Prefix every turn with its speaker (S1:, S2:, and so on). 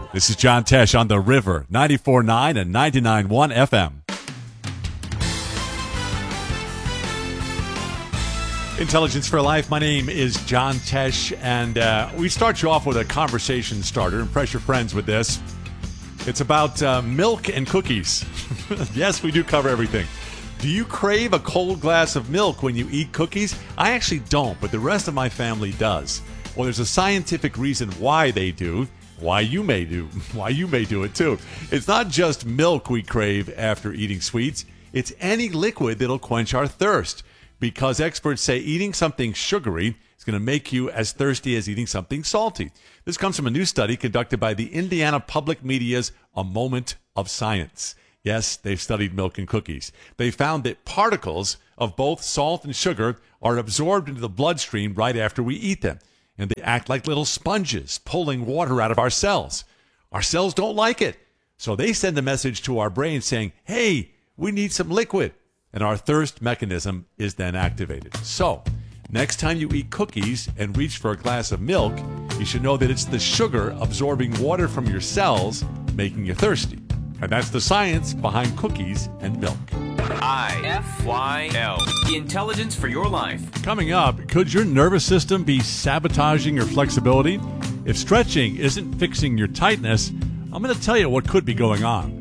S1: This is John Tesh on The River, 94.9 and 99.1 FM. Intelligence for Life. My name is John Tesh, and we start you off with a conversation starter. Impress your friends with this. It's about milk and cookies. Yes, we do cover everything. Do you crave a cold glass of milk when you eat cookies? I actually don't, but the rest of my family does. Well, there's a scientific reason why they do. Why you may do it too. It's not just milk we crave after eating sweets. It's any liquid that'll quench our thirst. Because experts say eating something sugary is going to make you as thirsty as eating something salty. This comes from a new study conducted by the Indiana Public Media's A Moment of Science. Yes, they've studied milk and cookies. They found that particles of both salt and sugar are absorbed into the bloodstream right after we eat them. And they act like little sponges, pulling water out of our cells. Our cells don't like it. So they send a message to our brain saying, hey, we need some liquid. And our thirst mechanism is then activated. So, next time you eat cookies and reach for a glass of milk, you should know that it's the sugar absorbing water from your cells making you thirsty. And that's the science behind cookies and milk.
S2: IFYL, the intelligence for your life.
S1: Coming up, could your nervous system be sabotaging your flexibility? If stretching isn't fixing your tightness, I'm going to tell you what could be going on.